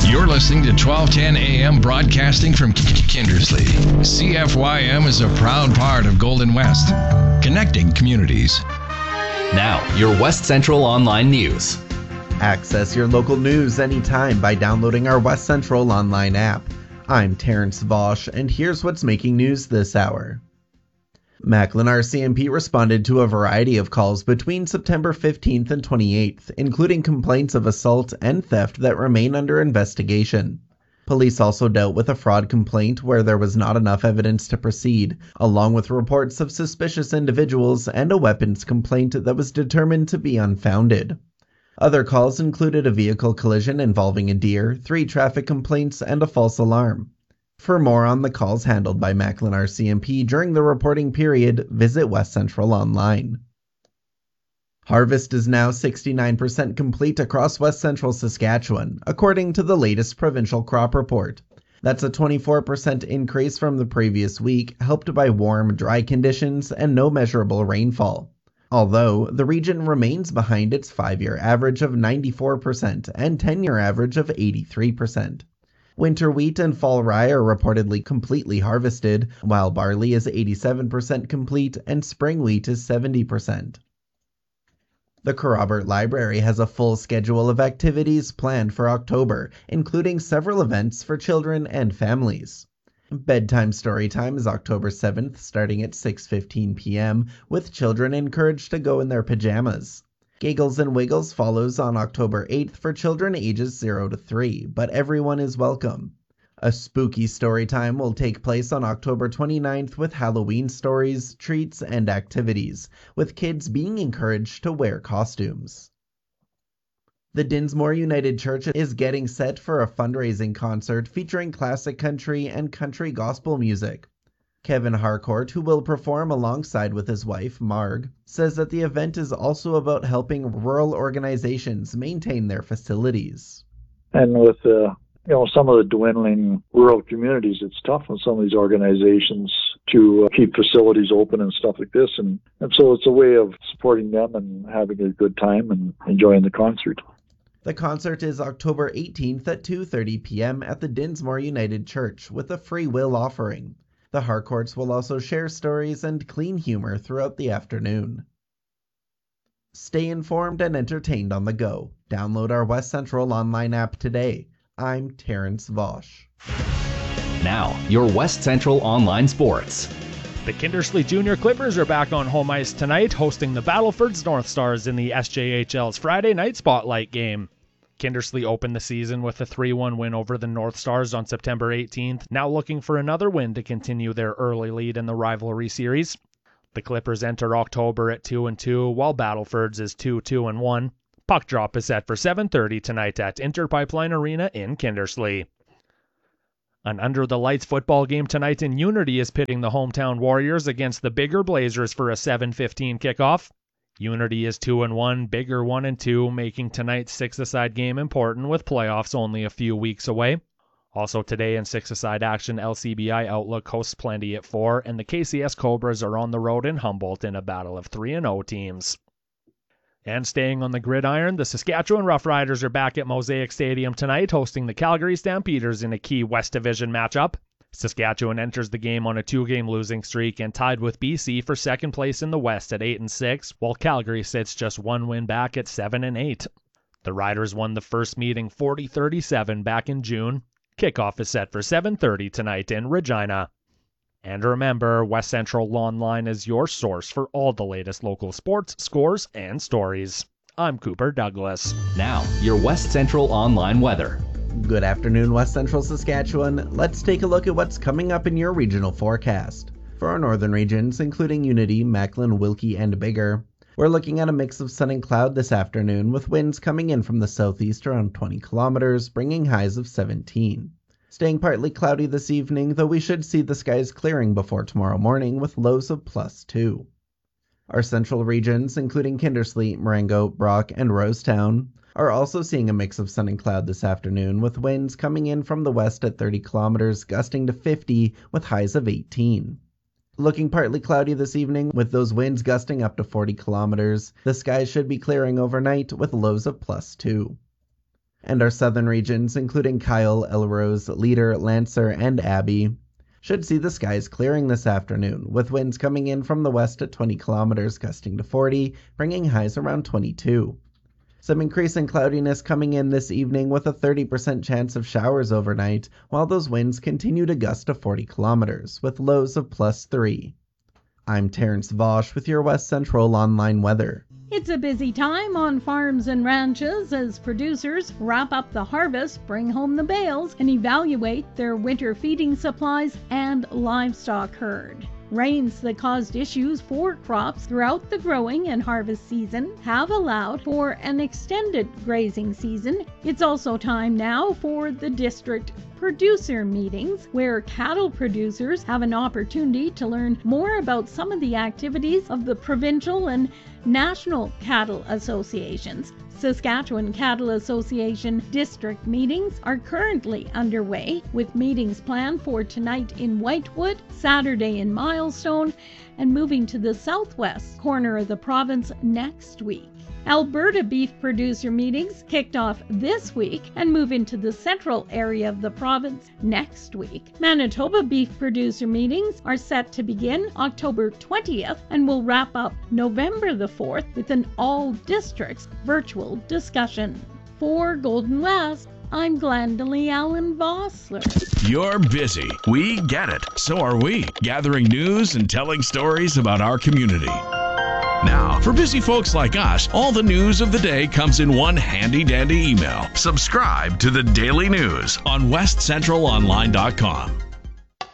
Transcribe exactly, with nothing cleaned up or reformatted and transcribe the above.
You're listening to twelve ten A M broadcasting from Kindersley. C F Y M is a proud part of Golden West, connecting communities. Now, your West Central Online News. Access your local news anytime by downloading our West Central Online app. I'm Terrence Vosch, and here's what's making news this hour. Macklin R C M P responded to a variety of calls between September fifteenth and twenty-eighth, including complaints of assault and theft that remain under investigation. Police also dealt with a fraud complaint where there was not enough evidence to proceed, along with reports of suspicious individuals and a weapons complaint that was determined to be unfounded. Other calls included a vehicle collision involving a deer, three traffic complaints, and a false alarm. For more on the calls handled by Macklin R C M P during the reporting period, visit West Central Online. Harvest is now sixty-nine percent complete across West Central Saskatchewan, according to the latest provincial crop report. That's a twenty-four percent increase from the previous week, helped by warm, dry conditions and no measurable rainfall. Although, the region remains behind its five-year average of ninety-four percent and ten-year average of eighty-three percent. Winter wheat and fall rye are reportedly completely harvested, while barley is eighty-seven percent complete and spring wheat is seventy percent. The Kerrobert Library has a full schedule of activities planned for October, including several events for children and families. Bedtime Storytime is October seventh, starting at six fifteen p.m., with children encouraged to go in their pajamas. Giggles and Wiggles follows on October eighth for children ages zero to three, but everyone is welcome. A Spooky Storytime will take place on October twenty-ninth with Halloween stories, treats, and activities, with kids being encouraged to wear costumes. The Dinsmore United Church is getting set for a fundraising concert featuring classic country and country gospel music. Kevin Harcourt, who will perform alongside with his wife, Marg, says that the event is also about helping rural organizations maintain their facilities. And with uh, you know some of the dwindling rural communities, it's tough on some of these organizations to uh, keep facilities open and stuff like this. And, and so it's a way of supporting them and having a good time and enjoying the concert. The concert is October eighteenth at two thirty p.m. at the Dinsmore United Church with a free will offering. The Harcourts will also share stories and clean humor throughout the afternoon. Stay informed and entertained on the go. Download our West Central Online app today. I'm Terrence Vosch. Now, your West Central Online Sports. The Kindersley Junior Clippers are back on home ice tonight, hosting the Battlefords North Stars in the S J H L's Friday night spotlight game. Kindersley opened the season with a three one win over the North Stars on September eighteenth, now looking for another win to continue their early lead in the rivalry series. The Clippers enter October at two and two, while Battlefords is two two and one. Puck drop is set for seven thirty tonight at Interpipeline Arena in Kindersley. An under-the-lights football game tonight in Unity is pitting the hometown Warriors against the Bigger Blazers for a seven fifteen kickoff. Unity is two and one, Bigger one and two, making tonight's six-a-side game important with playoffs only a few weeks away. Also today in six-a-side action, L C B I Outlook hosts Plenty at four, and the K C S Cobras are on the road in Humboldt in a battle of three and oh teams. And staying on the gridiron, the Saskatchewan Roughriders are back at Mosaic Stadium tonight, hosting the Calgary Stampeders in a key West Division matchup. Saskatchewan enters the game on a two-game losing streak and tied with B C for second place in the West at eight and six, while Calgary sits just one win back at seven and eight. The Riders won the first meeting forty thirty-seven back in June. Kickoff is set for seven thirty tonight in Regina. And remember, West Central Online is your source for all the latest local sports, scores, and stories. I'm Cooper Douglas. Now, your West Central Online weather. Good afternoon, West Central Saskatchewan. Let's take a look at what's coming up in your regional forecast. For our northern regions, including Unity, Macklin, Wilkie, and Bigger, we're looking at a mix of sun and cloud this afternoon, with winds coming in from the southeast around twenty kilometers, bringing highs of seventeen. Staying partly cloudy this evening, though we should see the skies clearing before tomorrow morning with lows of plus two. Our central regions, including Kindersley, Marengo, Brock, and Rosetown, are also seeing a mix of sun and cloud this afternoon, with winds coming in from the west at thirty kilometers, gusting to fifty, with highs of eighteen. Looking partly cloudy this evening, with those winds gusting up to forty kilometers. The skies should be clearing overnight, with lows of plus two. And our southern regions, including Kyle, Elrose, Leader, Lancer, and Abbey, should see the skies clearing this afternoon, with winds coming in from the west at twenty kilometers, gusting to forty, bringing highs around twenty-two. Some increasing cloudiness coming in this evening with a thirty percent chance of showers overnight, while those winds continue to gust to forty kilometers, with lows of plus three. I'm Terrence Vosch with your West Central Online weather. It's a busy time on farms and ranches as producers wrap up the harvest, bring home the bales, and evaluate their winter feeding supplies and livestock herd. Rains that caused issues for crops throughout the growing and harvest season have allowed for an extended grazing season. It's also time now for the district producer meetings, where cattle producers have an opportunity to learn more about some of the activities of the provincial and national cattle associations. Saskatchewan Cattle Association district meetings are currently underway, with meetings planned for tonight in Whitewood, Saturday in Milestone, and moving to the southwest corner of the province next week. Alberta beef producer meetings kicked off this week and move into the central area of the province next week. Manitoba beef producer meetings are set to begin October twentieth and will wrap up November the fourth with an all-districts virtual discussion. For Golden West, I'm Glendalee Allen Vossler. You're busy. We get it. So are we, gathering news and telling stories about our community. Now, for busy folks like us, all the news of the day comes in one handy-dandy email. Subscribe to the Daily News on west central online dot com.